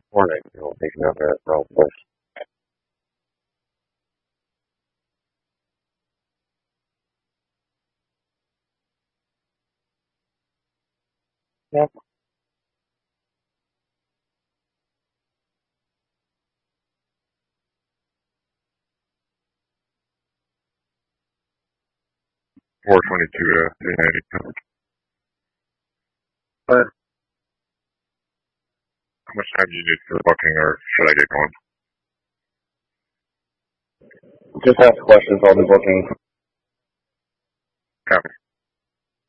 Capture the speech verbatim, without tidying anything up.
Morning. You'll take another roll first. Yep. four twenty-two to three ninety. But how much time do you need for the booking, or should I get going? Just ask questions on the booking. Copy.